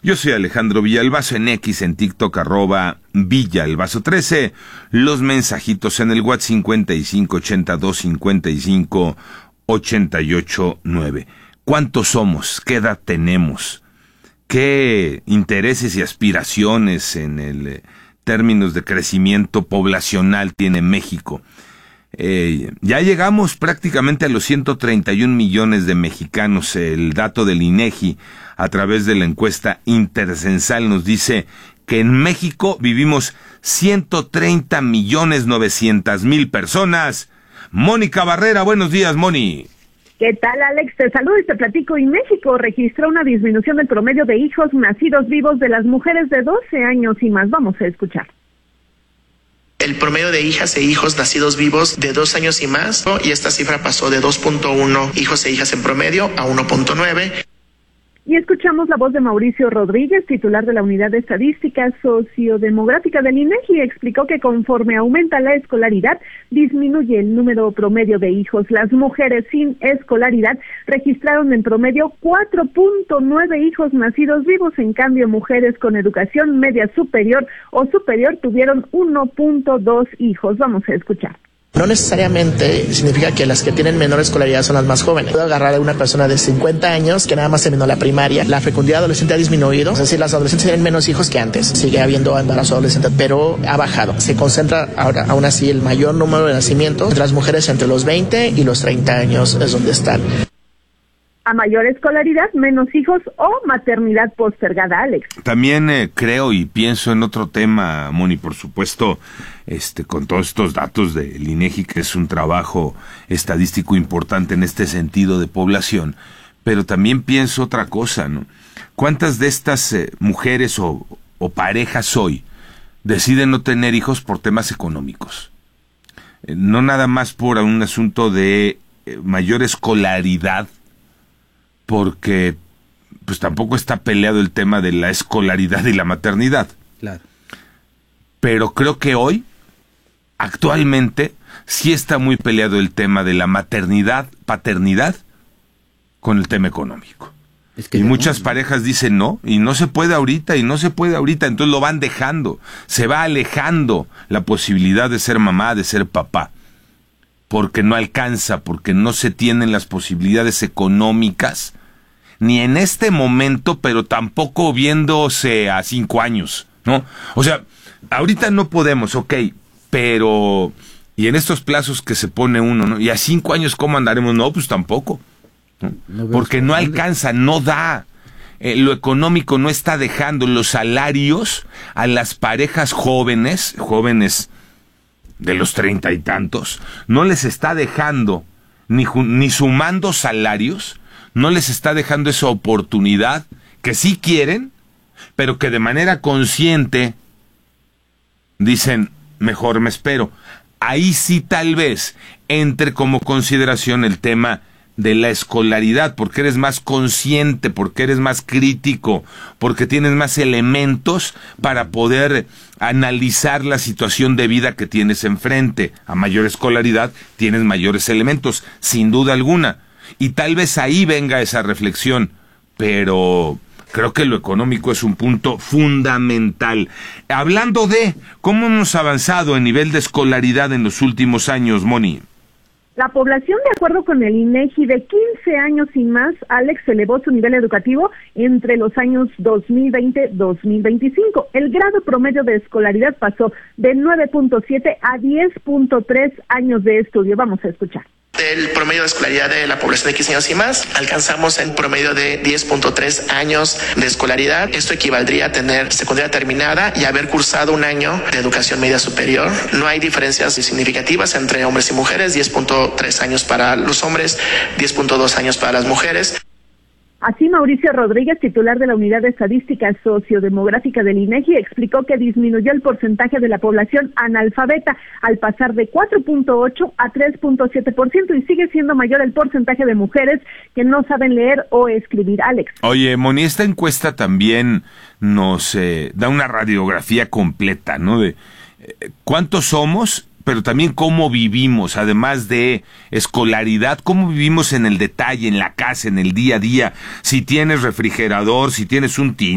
Yo soy Alejandro Villalbazo en X, en TikTok, @Villalbazo13. Los mensajitos en el WhatsApp 5582558889. ¿Cuántos somos? ¿Qué edad tenemos? ¿Qué intereses y aspiraciones en el términos de crecimiento poblacional tiene México? Ya llegamos prácticamente a los 131 millones de mexicanos. El dato del INEGI a través de la encuesta intercensal nos dice que en México vivimos 130.900.000 personas. Mónica Barrera, buenos días, Moni. ¿Qué tal, Alex? Te saludo y te platico. Y México registró una disminución del promedio de hijos nacidos vivos de las mujeres de 12 años y más. Vamos a escuchar. El promedio de hijas e hijos nacidos vivos de 2 años y más, ¿no? Y esta cifra pasó de 2.1 hijos e hijas en promedio a 1.9. Y escuchamos la voz de Mauricio Rodríguez, titular de la Unidad de Estadística Sociodemográfica del INEGI. Explicó que conforme aumenta la escolaridad, disminuye el número promedio de hijos. Las mujeres sin escolaridad registraron en promedio 4.9 hijos nacidos vivos. En cambio, mujeres con educación media superior o superior tuvieron 1.2 hijos. Vamos a escuchar. No necesariamente significa que las que tienen menor escolaridad son las más jóvenes. Puedo agarrar a una persona de 50 años que nada más terminó la primaria. La fecundidad adolescente ha disminuido, es decir, las adolescentes tienen menos hijos que antes. Sigue habiendo embarazo adolescente, pero ha bajado. Se concentra ahora, aún así, el mayor número de nacimientos entre las mujeres entre los 20 y los 30 años es donde están. A mayor escolaridad, menos hijos o maternidad postergada, Alex. También creo y pienso en otro tema, Moni, por supuesto, con todos estos datos del INEGI, que es un trabajo estadístico importante en este sentido de población, pero también pienso otra cosa, ¿no? ¿Cuántas de estas mujeres o parejas hoy deciden no tener hijos por temas económicos? No nada más por un asunto de mayor escolaridad, porque pues tampoco está peleado el tema de la escolaridad y la maternidad. Claro. Pero creo que hoy, actualmente, sí está muy peleado el tema de la maternidad, paternidad, con el tema económico. Es que y muchas parejas dicen no, y no se puede ahorita, entonces lo van dejando, se va alejando la posibilidad de ser mamá, de ser papá, porque no alcanza, porque no se tienen las posibilidades económicas, ni en este momento, pero tampoco viéndose a 5 años, ¿no? O sea, ahorita no podemos, ok, pero, y en estos plazos que se pone uno, ¿no? Y a 5 años, ¿cómo andaremos? No, pues tampoco, ¿no? Porque no alcanza, no da. Lo económico no está dejando los salarios a las parejas jóvenes de los 30 y tantos, no les está dejando, ni sumando salarios, no les está dejando esa oportunidad que sí quieren, pero que de manera consciente dicen, mejor me espero. Ahí sí tal vez entre como consideración el tema de la escolaridad, porque eres más consciente, porque eres más crítico, porque tienes más elementos para poder analizar la situación de vida que tienes enfrente. A mayor escolaridad tienes mayores elementos, sin duda alguna. Y tal vez ahí venga esa reflexión, pero creo que lo económico es un punto fundamental. Hablando de cómo hemos avanzado en nivel de escolaridad en los últimos años, Moni. La población, de acuerdo con el INEGI, de 15 años y más, Alex, elevó su nivel educativo entre los años 2020-2025. El grado promedio de escolaridad pasó de 9.7 a 10.3 años de estudio. Vamos a escuchar. Del promedio de escolaridad de la población de 15 años y más, alcanzamos en promedio de 10.3 años de escolaridad. Esto equivaldría a tener secundaria terminada y haber cursado un año de educación media superior. No hay diferencias significativas entre hombres y mujeres, 10.3 años para los hombres, 10.2 años para las mujeres. Así, Mauricio Rodríguez, titular de la Unidad de Estadística Sociodemográfica del INEGI, explicó que disminuyó el porcentaje de la población analfabeta al pasar de 4.8 a 3.7% y sigue siendo mayor el porcentaje de mujeres que no saben leer o escribir. Alex. Oye, Moni, esta encuesta también nos da una radiografía completa, ¿no? De cuántos somos, pero también cómo vivimos, además de escolaridad, cómo vivimos en el detalle, en la casa, en el día a día, si tienes refrigerador, si tienes un